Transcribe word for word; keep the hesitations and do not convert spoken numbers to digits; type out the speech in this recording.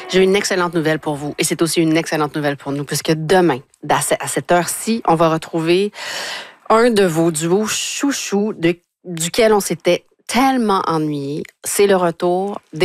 J'ai une excellente nouvelle pour vous et c'est aussi une excellente nouvelle pour nous puisque demain, à cette heure-ci, on va retrouver un de vos duos chouchous de, duquel on s'était tellement ennuyé. C'est le retour des